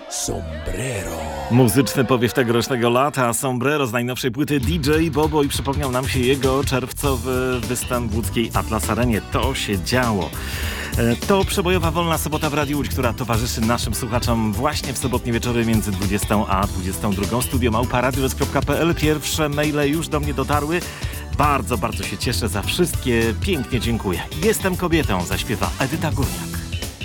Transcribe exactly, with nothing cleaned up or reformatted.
Sombrero. Muzyczny powiew tegorocznego lata, Sombrero z najnowszej płyty D J Bobo i przypomniał nam się jego czerwcowy występ w łódzkiej Atlas Arenie. To się działo. To przebojowa wolna sobota w Radiu Łódź, która towarzyszy naszym słuchaczom właśnie w sobotnie wieczory między dwudziestą a dwudziestą drugą. Studio małpa radiowez kropka pe el. Pierwsze maile już do mnie dotarły. Bardzo, bardzo się cieszę za wszystkie. Pięknie dziękuję. Jestem kobietą, zaśpiewa Edyta Górniak.